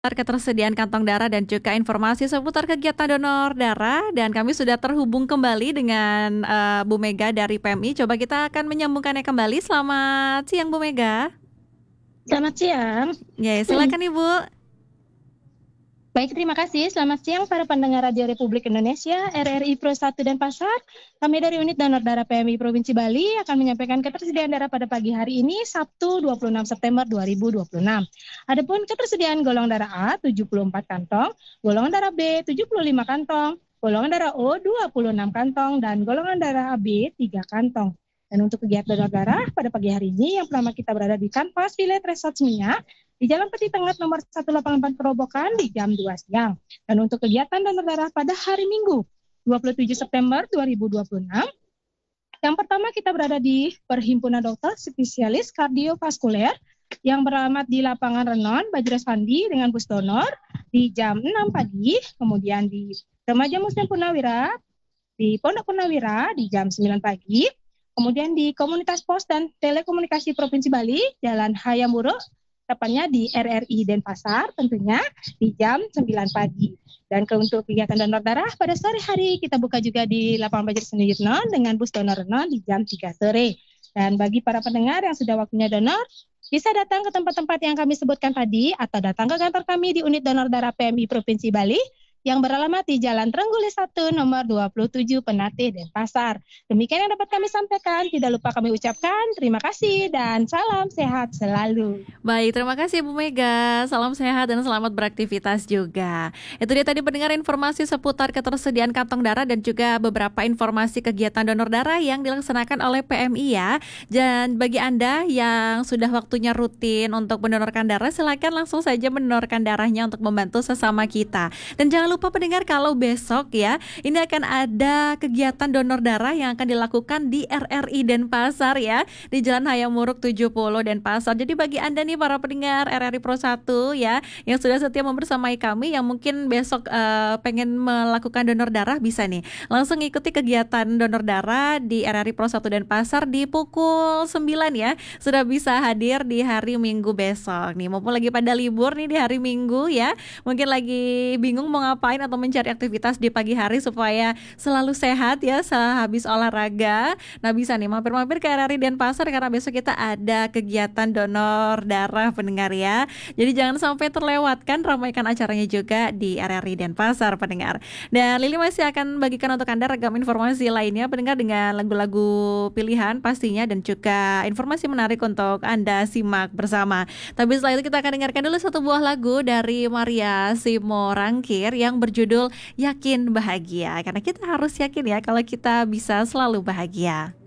Ketersediaan kantong darah dan juga informasi seputar kegiatan donor darah, dan kami sudah terhubung kembali dengan Bu Mega dari PMI. Coba kita akan menyambungkannya kembali. Selamat siang Bu Mega. Selamat siang. Ya, silakan Ibu. Baik, terima kasih. Selamat siang para pendengar Radio Republik Indonesia, RRI Pro 1 Denpasar. Kami dari Unit Donor Darah PMI Provinsi Bali akan menyampaikan ketersediaan darah pada pagi hari ini, Sabtu 26 September 2026. Adapun ketersediaan golongan darah A 74 kantong, golongan darah B 75 kantong, golongan darah O 26 kantong, dan golongan darah AB 3 kantong. Dan untuk kegiatan donor darah pada pagi hari ini, yang pertama kita berada di Kanvas Village Resort Seminyak, di Jalan Peti Tengah nomor 184 Kerobokan di jam 2 siang. Dan untuk kegiatan donor darah pada hari Minggu 27 September 2026, yang pertama kita berada di Perhimpunan Dokter Spesialis Kardiovaskuler yang beralamat di lapangan Renon, Bajras Fandi dengan bus donor di jam 6 pagi, kemudian di Remaja Muslim Purnawira di Pondok Purnawira di jam 9 pagi, kemudian di Komunitas Pos dan Telekomunikasi Provinsi Bali, Jalan Hayamuruk, tepatnya di RRI Denpasar, tentunya di jam 9 pagi. Dan untuk kegiatan donor darah pada sore hari kita buka juga di lapangan Bajras Fandi Renon dengan bus donor Renon di jam 3 sore. Dan bagi para pendengar yang sudah waktunya donor, bisa datang ke tempat-tempat yang kami sebutkan tadi atau datang ke kantor kami di Unit Donor Darah PMI Provinsi Bali yang beralamat di Jalan Trenggulis 1 nomor 27 Penate Denpasar. Demikian yang dapat kami sampaikan. Tidak lupa kami ucapkan terima kasih dan salam sehat selalu. Baik, terima kasih Bu Mega. Salam sehat dan selamat beraktivitas juga. Itu dia tadi pendengar informasi seputar ketersediaan kantong darah dan juga beberapa informasi kegiatan donor darah yang dilaksanakan oleh PMI ya. Dan bagi Anda yang sudah waktunya rutin untuk mendonorkan darah, silakan langsung saja mendonorkan darahnya untuk membantu sesama kita. Dan jangan lupa pendengar, kalau besok ya, ini akan ada kegiatan donor darah yang akan dilakukan di RRI Denpasar ya, di Jalan Hayamuruk 70 Denpasar. Jadi bagi Anda nih para pendengar RRI Pro 1 ya, yang sudah setia membersamai kami, yang mungkin besok pengen melakukan donor darah, bisa nih langsung ikuti kegiatan donor darah di RRI Pro 1 Denpasar di pukul 9 ya. Sudah bisa hadir di hari Minggu besok nih, maupun lagi pada libur nih di hari Minggu ya, mungkin lagi bingung mau ngapain atau mencari aktivitas di pagi hari supaya selalu sehat ya sehabis olahraga. Nah, bisa nih mampir-mampir ke RRI Denpasar karena besok kita ada kegiatan donor darah pendengar ya. Jadi jangan sampai terlewatkan, ramaikan acaranya juga di RRI Denpasar pendengar. Dan Lili masih akan bagikan untuk Anda ragam informasi lainnya pendengar, dengan lagu-lagu pilihan pastinya dan juga informasi menarik untuk Anda simak bersama. Tapi setelah itu kita akan dengarkan dulu satu buah lagu dari Maria Simorangkir yang berjudul Yakin Bahagia, karena kita harus yakin ya kalau kita bisa selalu bahagia.